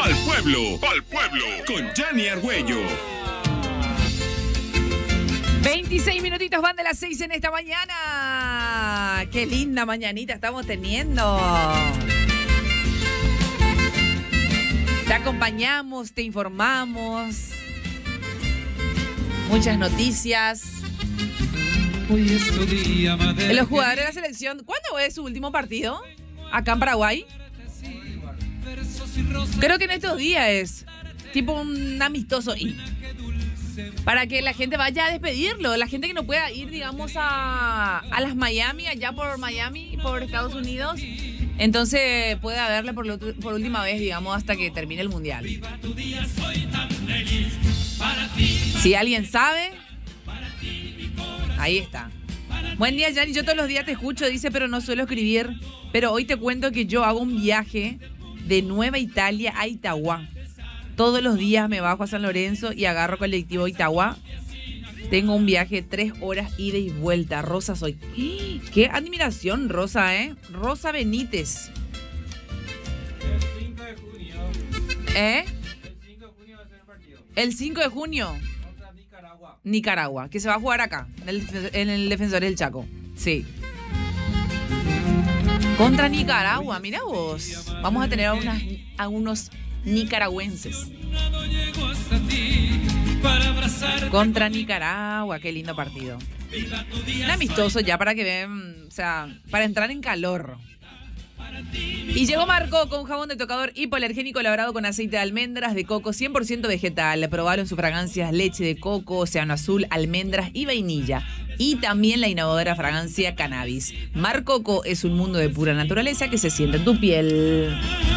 Pa'l pueblo, con Gianni Argüello. 26 minutitos van de las 6 en esta mañana. Qué linda mañanita estamos teniendo. Te acompañamos, te informamos. Muchas noticias. Los jugadores de la selección, ¿cuándo es su último partido? Acá en Paraguay. Creo que en estos días es tipo un amistoso y para que la gente vaya a despedirlo, la gente que no pueda ir, digamos, a las Miami, allá por Miami, por Estados Unidos, entonces pueda verla por última vez, digamos, hasta que termine el Mundial. Si alguien sabe, ahí está. Buen día, Gianni, yo todos los días te escucho, dice, pero no suelo escribir, pero hoy te cuento que yo hago un viaje de Nueva Italia a Itagua. Todos los días me bajo a San Lorenzo y agarro colectivo Itagua. Tengo un viaje 3 horas ida y vuelta. Rosa soy. ¡Qué admiración, Rosa, eh! Rosa Benítez. El 5 de junio. ¿Eh? El 5 de junio va a ser el partido. El 5 de junio. Contra Nicaragua. Nicaragua, que se va a jugar acá, en el Defensor del Chaco. Sí. Contra Nicaragua, mira vos. Vamos a tener a unos nicaragüenses. Contra Nicaragua, qué lindo partido. Un amistoso ya para que vean, o sea, para entrar en calor. Y llegó Marco con jabón de tocador hipoalergénico elaborado con aceite de almendras de coco 100% vegetal. Probalo en sus fragancias leche de coco, océano azul, almendras y vainilla. Y también la innovadora fragancia cannabis. Mar Coco es un mundo de pura naturaleza que se siente en tu piel.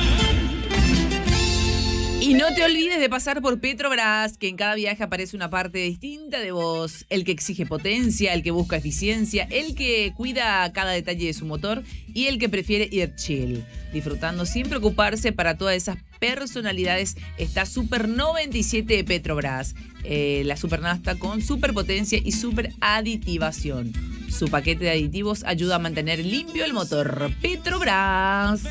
Y no te olvides de pasar por Petrobras, que en cada viaje aparece una parte distinta de vos. El que exige potencia, el que busca eficiencia, el que cuida cada detalle de su motor y el que prefiere ir chill, disfrutando sin preocuparse. Para todas esas personalidades está Super 97 de Petrobras. La Supernafta con superpotencia y super aditivación. Su paquete de aditivos ayuda a mantener limpio el motor. Petrobras.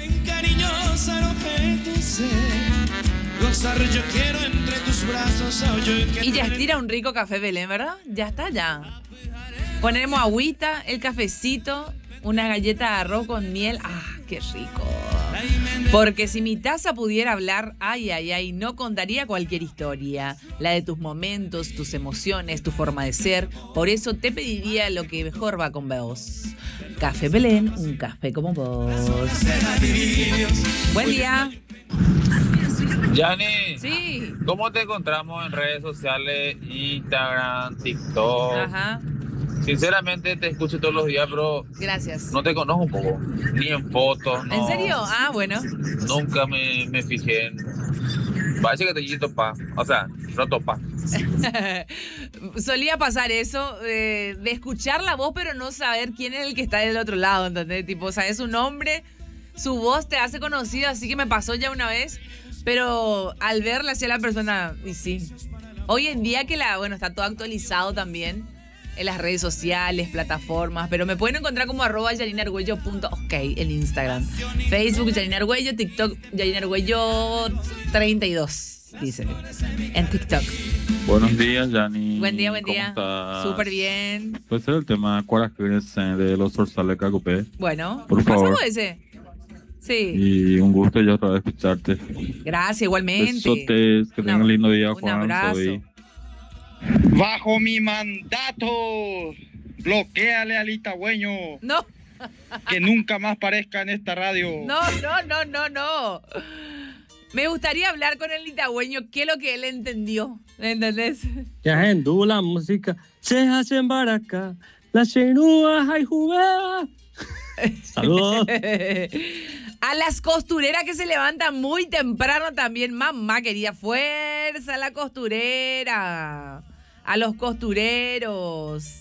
Yo quiero entre tus brazos, y ya estira un rico café Belén, ¿verdad? Ya está, ya. Ponemos agüita, el cafecito, una galleta de arroz con miel. ¡Ah, qué rico! Porque si mi taza pudiera hablar, ay, ay, ay, no contaría cualquier historia. La de tus momentos, tus emociones, tu forma de ser. Por eso te pediría lo que mejor va con vos. Café Belén, un café como vos. Buen día. Gianni, Sí. ¿Cómo te encontramos en redes sociales, Instagram, TikTok? Ajá. Sinceramente te escucho todos los días, pero Gracias. no te conozco un poco, ni en fotos, no. ¿En serio? Ah, bueno. Nunca me fijé en... Parece que te quiero topar, o sea, no topar. Solía pasar eso, de escuchar la voz pero no saber quién es el que está del otro lado, ¿entendés? Tipo, sabes su nombre, su voz te hace conocido, así que me pasó ya una vez, pero al verla hacia la persona, y sí. Hoy en día que está todo actualizado también en las redes sociales, plataformas, pero me pueden encontrar como @yaninargüello.ok en Instagram. Facebook, Gianni Argüello, TikTok, Gianni Argüello 32, dice, en TikTok. Buenos días, Gianni. Buen día, buen día. ¿Cómo estás? Súper bien. Puede ser el tema ¿cuál es de los Sorsales Cacupé? Bueno, por favor. pasamos ese. Sí. Y un gusto ya otra vez escucharte. Gracias, igualmente. Besotes, que tengan un lindo día, un Juan. abrazo. Soy. Bajo mi mandato, bloquéale al itagüeño. No. Que nunca más parezca en esta radio. No. Me gustaría hablar con el itagüeño, qué es lo que él entendió. ¿Entendés? Ya en la música se hace en Baracá, la chenúa hay jugada. Saludos. A las costureras que se levantan muy temprano también. Mamá quería fuerza a la costurera. A los costureros.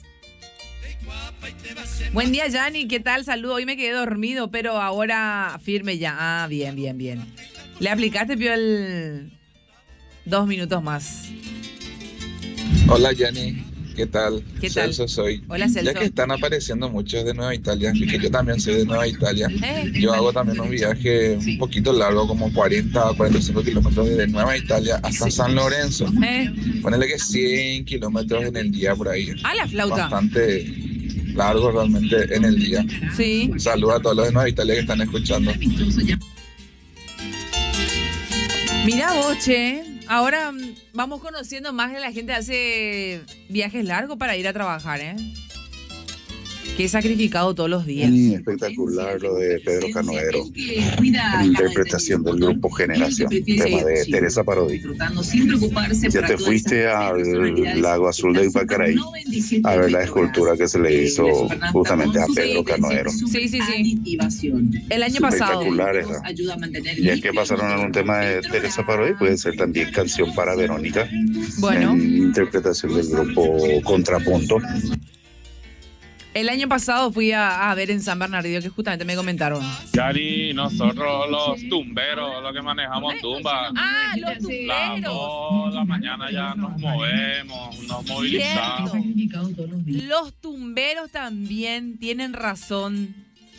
Buen día, Gianni. ¿Qué tal? Saludo. Hoy me quedé dormido, pero ahora firme ya. Ah, bien. ¿Le aplicaste, Piol, 2 minutos más? Hola, Gianni. ¿Qué tal? ¿Qué tal? Celso soy. Hola, Celso. Ya que están apareciendo muchos de Nueva Italia, y que yo también soy de Nueva Italia, yo hago también un viaje un poquito largo, como 40 a 45 kilómetros desde Nueva Italia hasta San Lorenzo. Ponele que 100 kilómetros en el día por ahí. Ah, la flauta. Bastante largo realmente en el día. Sí. Saludos a todos los de Nueva Italia que están escuchando. Mira vos, che. Ahora vamos conociendo más de la gente que hace viajes largos para ir a trabajar, ¿eh? Que es sacrificado todos los días. Espectacular lo de Pedro Canoero. La interpretación del grupo Generación. Tema de Teresa Parodi. Ya te fuiste al Lago Azul de Ipacaraí a ver la escultura que se le hizo justamente a Pedro Canoero. Sí, sí, sí. El año pasado. Espectacular esa. Y es que pasaron en un tema de Teresa Parodi, puede ser también Canción para Verónica. Bueno. En interpretación del grupo Contrapunto. El año pasado fui a ver en San Bernardino, que justamente me comentaron. Yari, nosotros los tumberos, los que manejamos tumba. Ah, los tumberos. Las 2 de la mañana ya nos movemos, nos movilizamos. Los tumberos también tienen razón.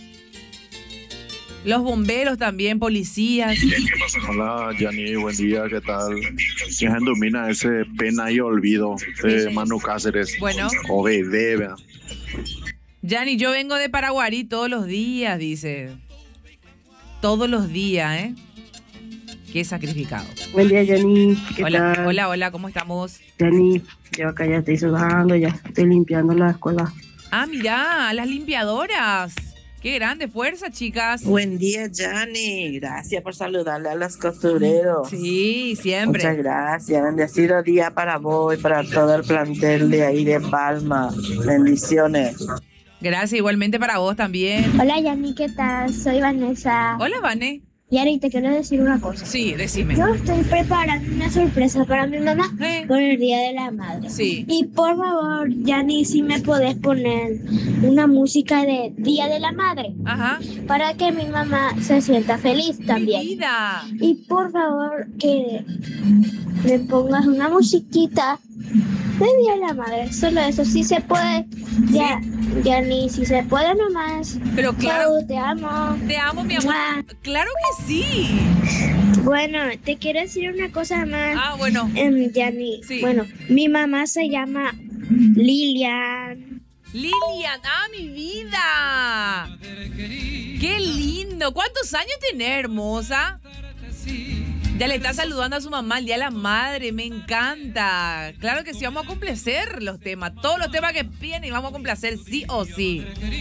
Los bomberos también, policías. Hola, Yanni, buen día, ¿qué tal? Dejan domina ese Pena y Olvido de Manu Cáceres. Bueno. Obedebe. Yanni, yo vengo de Paraguarí todos los días, dice. Todos los días, ¿eh? Qué sacrificado. Buen día, Yanni. ¿Qué Hola, tal? hola, hola, ¿cómo estamos? Yanni, yo acá ya estoy sudando, ya estoy limpiando la escuela. Ah, mirá, las limpiadoras. Qué grande fuerza, chicas. Buen día, Yanni. Gracias por saludarle a los costureros. Sí, siempre. Muchas gracias. Bendecido día para vos y para todo el plantel de ahí de Palma. Bendiciones. Gracias, igualmente para vos también. Hola, Yanni, ¿qué tal? Soy Vanessa. Hola, Vane. Yanni, te quiero decir una cosa. Sí, decime. Yo estoy preparando una sorpresa para mi mamá por el Día de la Madre. Sí. Y por favor, Yanni, si me podés poner una música de Día de la Madre. Ajá. Para que mi mamá se sienta feliz también. Mi vida. Y por favor, que me pongas una musiquita de Día de la Madre. Solo eso, si se puede. Ya, Yanni, si se puede nomás. Pero claro. Chau, te amo. Te amo, mi amor. Claro que sí. Bueno, te quiero decir una cosa más. Ah, bueno. Yanni. Sí. Bueno, mi mamá se llama Lilian. Lilian, mi vida. Qué lindo. ¿Cuántos años tenés, hermosa? Ya le está saludando a su mamá el Día de la Madre, me encanta. Claro que sí, vamos a complacer los temas, todos los temas que piden y vamos a complacer sí o sí.